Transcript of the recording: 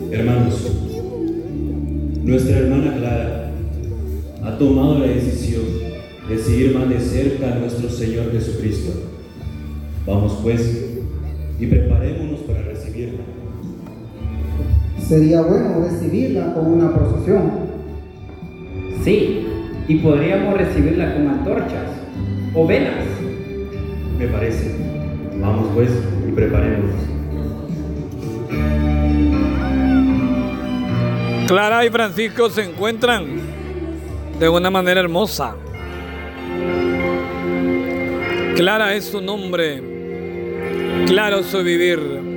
Hermanos, nuestra hermana Clara ha tomado la decisión de seguir más de cerca a nuestro Señor Jesucristo. Vamos pues y preparémonos para recibirla. Sería bueno recibirla con una procesión. Sí, y podríamos recibirla con antorchas o velas. Me parece. Vamos pues y preparémonos. Clara y Francisco se encuentran de una manera hermosa. Clara es su nombre, claro su vivir.